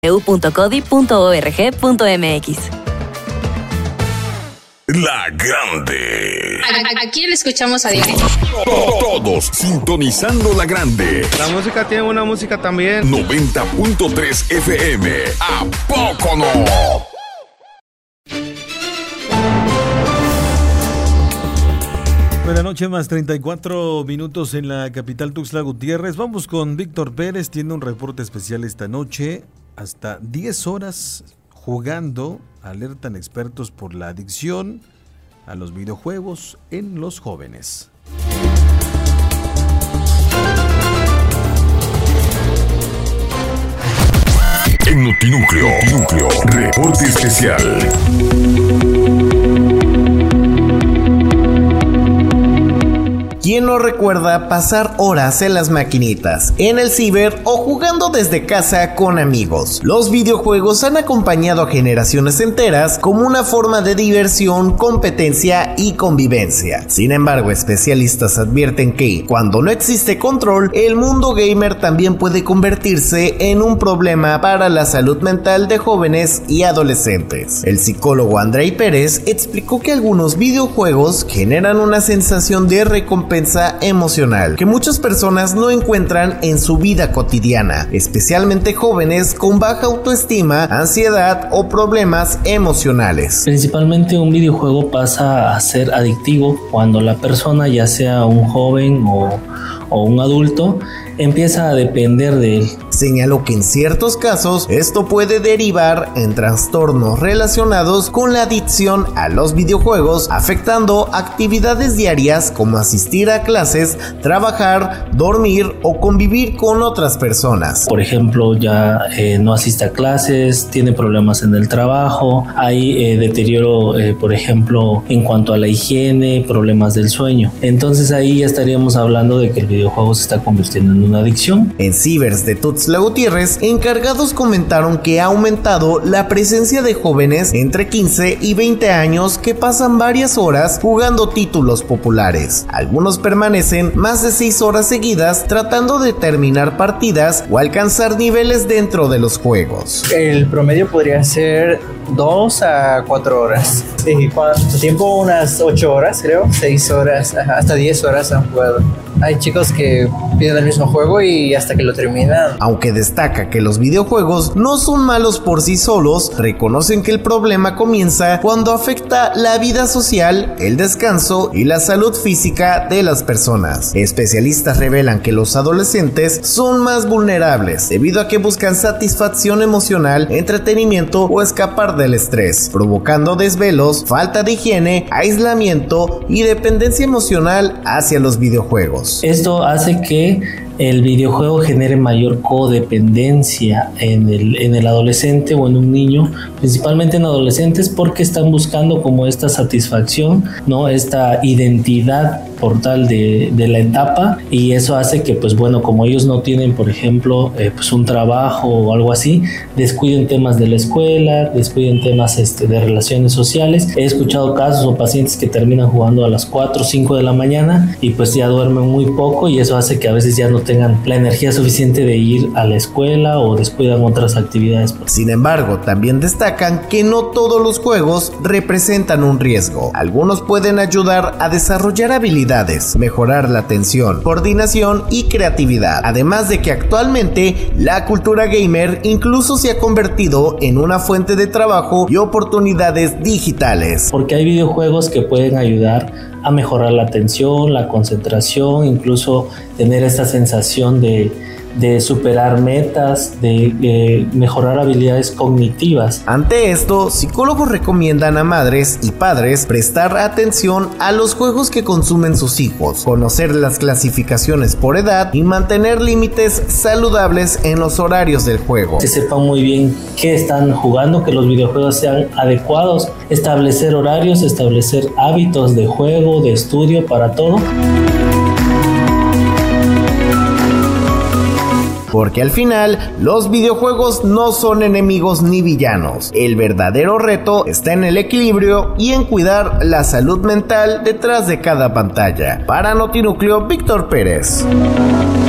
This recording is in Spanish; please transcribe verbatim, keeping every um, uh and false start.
u punto codi punto org punto mx. La Grande. Aquí le escuchamos a diario. Todos sintonizando La Grande. La música tiene una música también. noventa punto tres F M. ¿A poco no? Buenas noches, más treinta y cuatro minutos en la capital Tuxtla Gutiérrez. Vamos con Víctor Pérez, tiene un reporte especial esta noche. Hasta diez horas jugando, alertan expertos por la adicción a los videojuegos en los jóvenes. En Notinúcleo, Notinúcleo, reporte especial. ¿Quién no recuerda pasar horas en las maquinitas, en el ciber o jugando desde casa con amigos? Los videojuegos han acompañado a generaciones enteras como una forma de diversión, competencia y convivencia. Sin embargo, especialistas advierten que, cuando no existe control, el mundo gamer también puede convertirse en un problema para la salud mental de jóvenes y adolescentes. El psicólogo Andrei Pérez explicó que algunos videojuegos generan una sensación de recompensa emocional que muchas personas no encuentran en su vida cotidiana, especialmente jóvenes con baja autoestima, ansiedad o problemas emocionales. Principalmente un videojuego pasa a ser adictivo cuando la persona, ya sea un joven o, o un adulto, empieza a depender de él. Señaló que en ciertos casos esto puede derivar en trastornos relacionados con la adicción a los videojuegos, afectando actividades diarias como asistir a clases, trabajar, dormir o convivir con otras personas. Por ejemplo, ya eh, no asiste a clases, tiene problemas en el trabajo, hay eh, deterioro, eh, por ejemplo, en cuanto a la higiene, problemas del sueño. Entonces ahí ya estaríamos hablando de que el videojuego se está convirtiendo en una adicción. En cibers de Tuxtla Gutiérrez, encargados comentaron que ha aumentado la presencia de jóvenes entre quince y veinte años que pasan varias horas jugando títulos populares. Algunos permanecen más de seis horas seguidas tratando de terminar partidas o alcanzar niveles dentro de los juegos. El promedio podría ser dos a cuatro horas. Sí, ¿cuánto tiempo? Unas ocho horas, creo. seis horas, hasta diez horas han jugado. Hay chicos que piden el mismo juego y hasta que lo terminan. Aunque destaca que los videojuegos no son malos por sí solos, reconocen que el problema comienza cuando afecta la vida social, el descanso y la salud física de las personas. Especialistas revelan que los adolescentes son más vulnerables debido a que buscan satisfacción emocional, entretenimiento o escapar del estrés, provocando desvelos, falta de higiene, aislamiento y dependencia emocional hacia los videojuegos. Esto hace que el videojuego genere mayor codependencia en el, en el adolescente o en un niño, principalmente en adolescentes, porque están buscando como esta satisfacción, ¿no? Esta identidad por tal de, de la etapa, y eso hace que, pues bueno, como ellos no tienen, por ejemplo, eh, pues un trabajo o algo así, descuiden temas de la escuela, descuiden temas este, de relaciones sociales. He escuchado casos o pacientes que terminan jugando a las cuatro o cinco de la mañana y pues ya duermen muy poco, y eso hace que a veces ya no tengan la energía suficiente de ir a la escuela o descuidan otras actividades. Sin embargo, también destacan que no todos los juegos representan un riesgo. Algunos pueden ayudar a desarrollar habilidades, mejorar la atención, coordinación y creatividad. Además de que actualmente la cultura gamer incluso se ha convertido en una fuente de trabajo y oportunidades digitales. Porque hay videojuegos que pueden ayudar a mejorar la atención, la concentración, incluso tener esta sensación de, de superar metas, de, de mejorar habilidades cognitivas. Ante esto, psicólogos recomiendan a madres y padres prestar atención a los juegos que consumen sus hijos, conocer las clasificaciones por edad y mantener límites saludables en los horarios del juego. Que sepan muy bien qué están jugando, que los videojuegos sean adecuados, establecer horarios, establecer hábitos de juego, de estudio para todo. Porque al final, los videojuegos no son enemigos ni villanos. El verdadero reto está en el equilibrio y en cuidar la salud mental detrás de cada pantalla. Para Notinúcleo, Víctor Pérez.